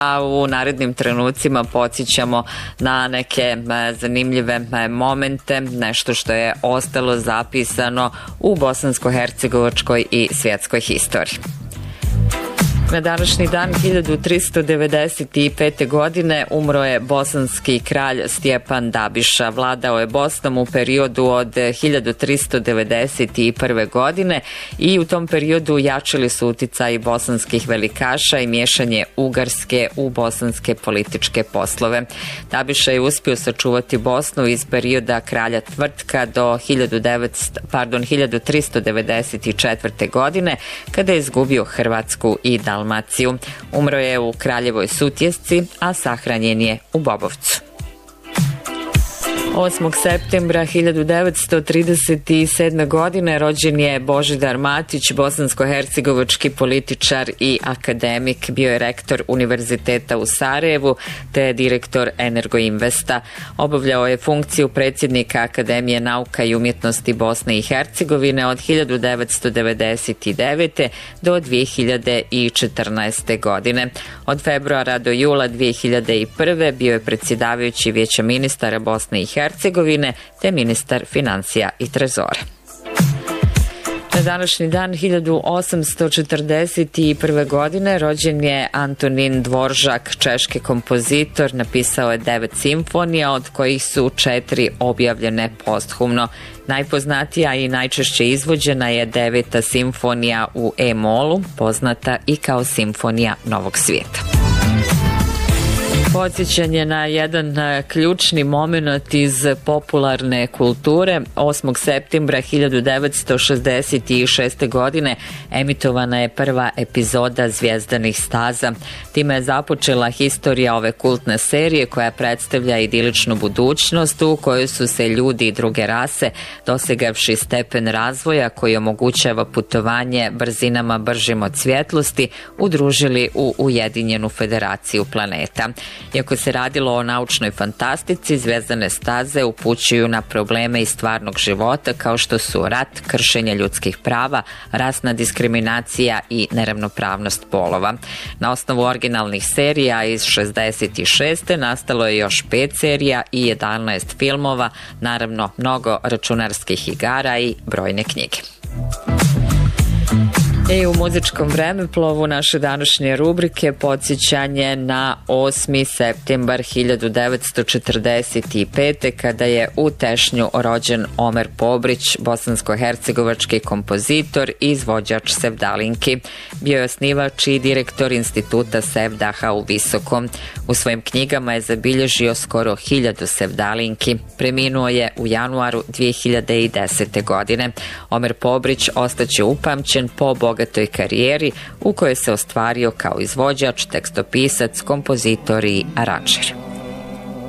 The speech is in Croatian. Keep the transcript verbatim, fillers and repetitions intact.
A u narednim trenucima podsjećamo na neke zanimljive momente, nešto što je ostalo zapisano u bosansko-hercegovačkoj i svjetskoj historiji. Na današnji dan hiljadu tristo devedeset pete. godine umro je bosanski kralj Stjepan Dabiša. Vladao je Bosnom u periodu od hiljadu tristo devedeset prve. godine i u tom periodu jačili su uticaj bosanskih velikaša i miješanje Ugarske u bosanske političke poslove. Dabiša je uspio sačuvati Bosnu iz perioda kralja Tvrtka do hiljadu tristo devedeset četvrte. godine kada je izgubio Hrvatsku i Dalmaciju. Dalmaciju. Umro je u Kraljevoj Sutjesci, a sahranjen je u Bobovcu. osmog septembra hiljadu devetsto trideset sedme. godine rođen je Božidar Matić, bosansko-hercegovački političar i akademik. Bio je rektor Univerziteta u Sarajevu te direktor Energoinvesta. Obavljao je funkciju predsjednika Akademije nauka i umjetnosti Bosne i Hercegovine od hiljadu devetsto devedeset devete. do dvije hiljade četrnaeste. godine. Od februara do jula dvije hiljade prve. bio je predsjedavajući Vijeća ministara Bosne i Hercegovine te ministar financija i trezora. Na današnji dan hiljadu osamsto četrdeset prve. godine rođen je Antonin Dvoržak, češki kompozitor. Napisao je devet simfonija, od kojih su četiri objavljene posthumno. Najpoznatija i najčešće izvođena je deveta simfonija u E-molu, poznata i kao Simfonija Novog svijeta. Podsjećanje na jedan ključni moment iz popularne kulture. osmog septembra hiljadu devetsto šezdeset šeste. godine emitovana je prva epizoda Zvjezdanih staza. Time je započela historija ove kultne serije koja predstavlja idiličnu budućnost u kojoj su se ljudi i druge rase, dosegavši stepen razvoja koji omogućava putovanje brzinama bržim od svjetlosti, udružili u Ujedinjenu federaciju planeta. Iako se radilo o naučnoj fantastici, Zvezdane staze upućuju na probleme iz stvarnog života kao što su rat, kršenje ljudskih prava, rasna diskriminacija i neravnopravnost polova. Na osnovu originalnih serija iz šezdeset šeste. nastalo je još pet serija i jedanaest filmova, naravno mnogo računarskih igara i brojne knjige. I u muzičkom vremeplovu naše današnje rubrike podsjećanje na osmi septembar hiljadu devetsto četrdeset pete. kada je u Tešnju rođen Omer Pobrić, bosansko-hercegovački kompozitor i izvođač sevdalinki. Bio je osnivač i direktor instituta Sevdaha u Visokom. U svojim knjigama je zabilježio skoro hiljadu sevdalinki. Preminuo je u januaru dvije hiljade desete. godine. Omer Pobrić ostaće upamćen po bogatoj karijeri u kojoj se ostvario kao izvođač, tekstopisac, kompozitor i aranžer.